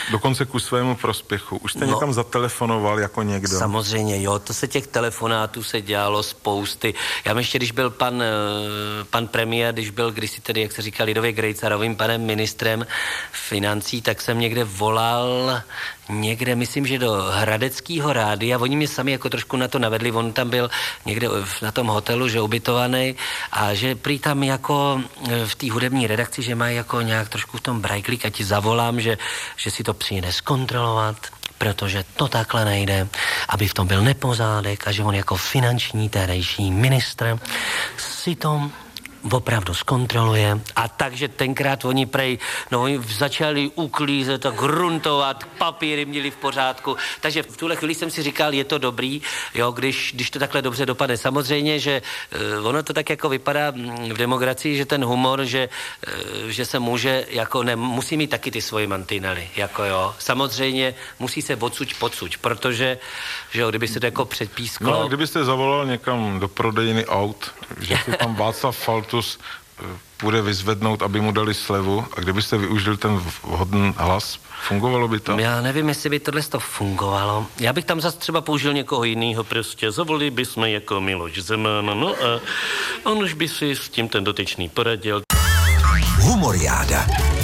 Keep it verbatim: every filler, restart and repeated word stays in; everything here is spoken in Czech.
Dokonce ku svému prospěchu. Už jste no, někam zatelefonoval jako někdo? Samozřejmě, jo, to se těch telefonátů se dělalo spousty. Já ještě, když byl pan, pan premiér, když byl kdysi tedy, jak se říká lidově Grejcarovým panem ministrem financí, tak jsem někde volal někde, myslím, že do Hradeckého rádia. Oni mě sami jako trošku na to navedli, on tam byl někde na tom hotelu, že ubytovaný a že prý tam jako v té hudební redakci, že mají jako nějak trošku v tom brajklík a ti zavolám, že, že si to přijde zkontrolovat, protože to takhle nejde, aby v tom byl nepozádek a že on jako finanční tehdejší ministr si to opravdu zkontroluje. A takže tenkrát oni prej, no oni začali uklízet a gruntovat, papíry měli v pořádku. Takže v tuhle chvíli jsem si říkal, je to dobrý, jo, když, když to takhle dobře dopadne. Samozřejmě, že uh, ono to tak jako vypadá v demokracii, že ten humor, že, uh, že se může, jako ne, musí mít taky ty svoje mantinely, jako jo. Samozřejmě musí se odsuť podsuť, protože, že jo, kdyby se to jako předpísklo. No, kdybyste zavolal někam do prodejny aut, že si tam Václav Faltus půjde vyzvednout, aby mu dali slevu, a kdybyste využil ten vhodný hlas, fungovalo by to? Já nevím, jestli by tohle to fungovalo. Já bych tam zase třeba použil někoho jiného, prostě zavolili bychom jako Miloš Zeman, no a on už by si s tím ten dotyčný poradil. Humoriáda.